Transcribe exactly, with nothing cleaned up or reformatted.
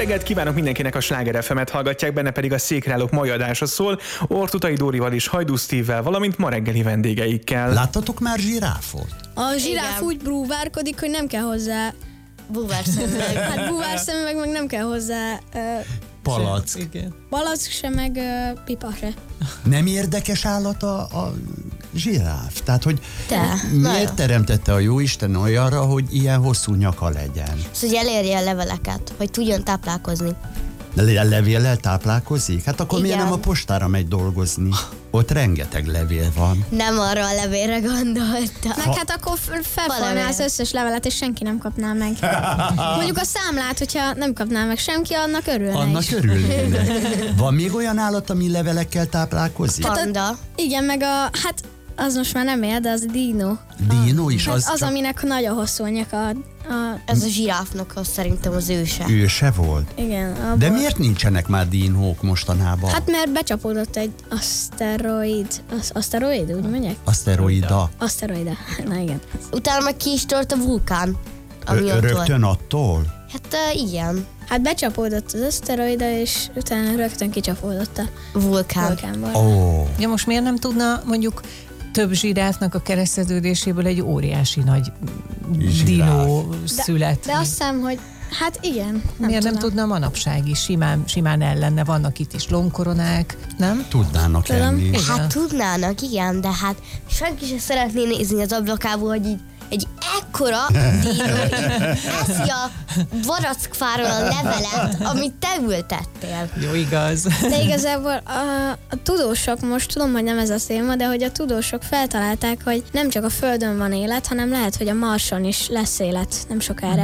reggelt kívánok mindenkinek, a Sláger ef emet hallgatják, benne pedig a Székreállók mai adása szól, Ortutai Dórival és Hajdú Steve-vel, valamint ma reggeli vendégeikkel. Láttatok már zsiráfot? A zsiráf úgy brúvárkodik, hogy nem kell hozzá búvárszemüveg. Hát búvárszemüveg, meg nem kell hozzá uh, Palack. Igen. palack se, meg uh, pipa se. Nem érdekes állat a, a zsiráf? Tehát, hogy De, miért nagyon. teremtette a jóisten olyanra, hogy ilyen hosszú nyaka legyen? Szóval, hogy elérje a leveleket, hogy tudjon táplálkozni. Le- levéllel táplálkozik? Hát akkor Igen. miért nem a postára megy dolgozni? Ott rengeteg levél van. Nem arra a levélre gondoltam. Meg hát akkor felfalná az összes levelet, és senki nem kapná meg. Mondjuk a számlát, hogyha nem kapná meg senki, annak örülne Annak is. örülnének. Van még olyan állat, ami levelekkel táplálkozik? Hát Panda. Igen, meg a, hát az most már nem él, de az a dínó. Dino is, Hát az, az, csak aminek nagyon hosszú a nyaka. A, a, Ez a zsiráfnak az szerintem az őse. őse volt. igen. Abból. De miért nincsenek már dinók mostanában? Hát mert becsapódott egy aszteroid. Az, aszteroid, úgy mondják? Aszteroida. Aszteroida. Na igen. Utána meg ki is tört a vulkán. Ami Ö- ott volt. Rögtön attól? Hát uh, igen, Hát becsapódott az aszteroida, és utána rögtön kicsapódott a vulkán. vulkánból. Ó. Ja, most miért nem tudna mondjuk több zsiráfnak a kereszteződéséből egy óriási nagy Zsiráf. dinó születni? De azt hiszem, hogy hát igen. Nem Miért nem tudom. tudna manapság is? Simán, simán ellenne, vannak itt is lombkoronák, nem? Tudnának Tudom. lenni. Igen. Hát tudnának, igen, de hát senki sem szeretné nézni az ablakából, hogy így egy ekkora dínó így eszi a barackfáról a levelet, amit te ültettél. Jó, igaz. De igazából a, a tudósok, most tudom, hogy nem ez a téma, de hogy a tudósok feltalálták, hogy nem csak a Földön van élet, hanem lehet, hogy a Marson is lesz élet nem sokára.